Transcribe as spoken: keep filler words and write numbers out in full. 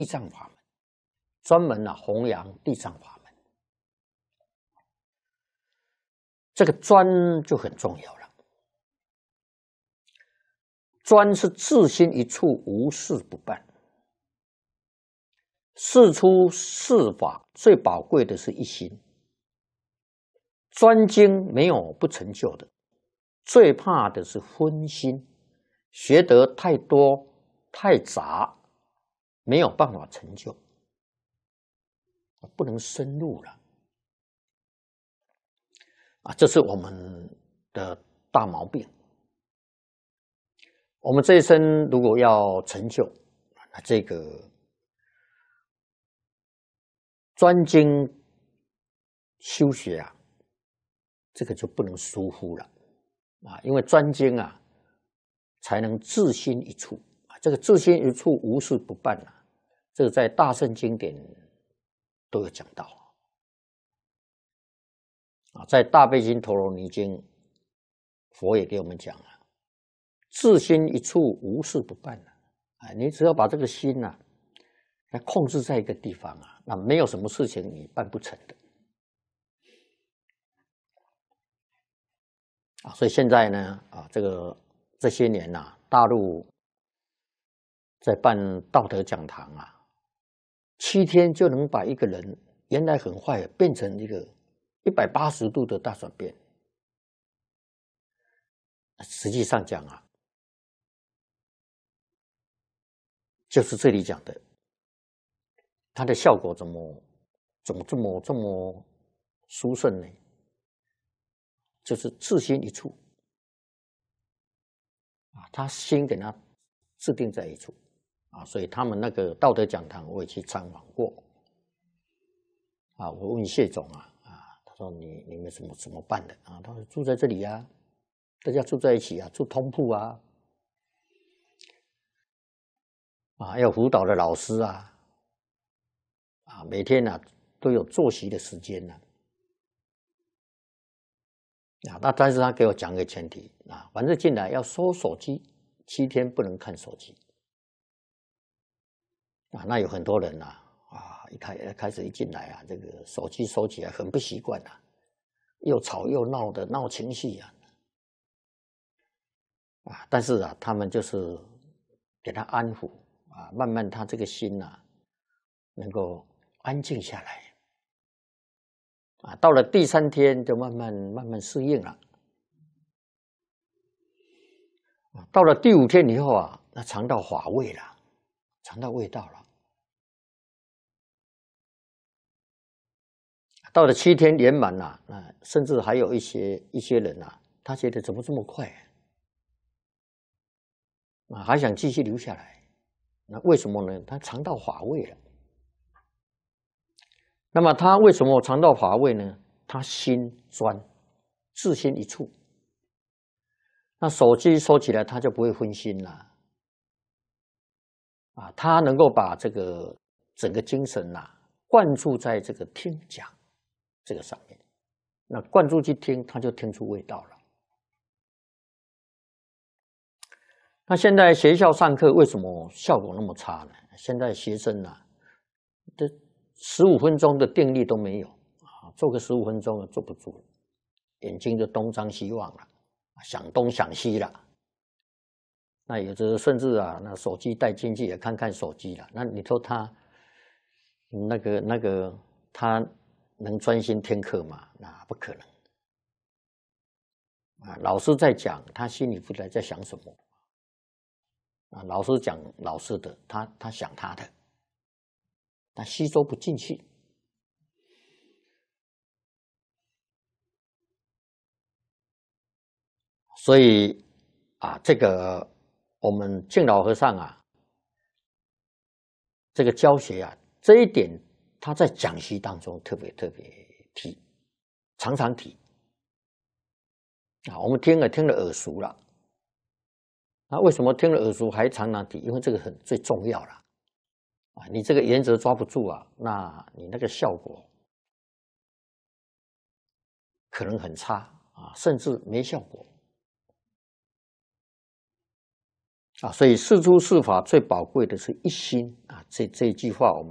地藏法门，专门啊弘扬地藏法门。这个专就很重要了。专是自心一处，无事不办。事出事法最宝贵的是一心。专精没有不成就的，最怕的是分心，学得太多太杂，没有办法成就，不能深入了啊！这是我们的大毛病。我们这一生如果要成就，那这个专精修学啊，这个就不能疏忽了啊！因为专精啊，才能自心一处啊。这个自心一处，无事不办啊，这个在大乘经典都有讲到啊。在大悲经陀罗尼经，佛也给我们讲了，自心一处，无事不办啊。你只要把这个心啊，来控制在一个地方啊，那没有什么事情你办不成的。啊，所以现在呢，啊，这个这些年呐、啊，大陆在办道德讲堂啊，七天就能把一个人原来很坏变成一个一百八十度的大转变。实际上讲啊，就是这里讲的，它的效果怎么怎么这么这么殊胜呢？就是自心一处啊，他心跟他制定在一处啊，所以他们那个道德讲堂我也去参访过啊。我问谢总啊啊，他说你你们怎么怎么办的啊？他说住在这里啊，大家住在一起啊，住通铺啊，啊，要辅导的老师啊，啊，每天啊都有作息的时间呢、啊。啊，那但是他给我讲个前提啊，反正进来要收手机，七天不能看手机。啊，那有很多人呐、啊，啊，一开开始一进来啊，这个手机收起来很不习惯啊，又吵又闹的闹情绪啊，啊，但是啊，他们就是给他安抚啊，慢慢他这个心呐、啊，能够安静下来。啊，到了第三天就慢慢慢慢适应了。啊，到了第五天以后啊，那尝到法味了，尝到味道了。到了七天圆满了，啊，甚至还有一些一些人啊，他觉得怎么这么快啊，啊还想继续留下来。那为什么呢？他尝到法味了。那么他为什么尝到法味呢？他心专，自心一处。那手机收起来，他就不会分心了。啊，他能够把这个整个精神呐、啊、灌注在这个听讲这个上面。那灌注去听，他就听出味道了。那现在学校上课为什么效果那么差呢？现在学生啊，这十五分钟的定力都没有啊，做个十五分钟坐不住，眼睛就东张西望了，想东想西了。那有的甚至啊，那手机带进去也看看手机了。那你说他那个那个他能专心听课吗？那不可能啊！老师在讲，他心里不知道在想什么啊。老师讲老师的，他他想他的，他吸收不进去。所以啊，这个我们敬老和尚啊，这个教学啊，这一点他在讲习当中特别特别提，常常提啊。我们听了听了耳熟了，那为什么听了耳熟还常常提？因为这个很最重要了啊！你这个原则抓不住啊，那你那个效果可能很差啊，甚至没效果啊，所以事出事法最宝贵的是一心啊，这这一句话我们。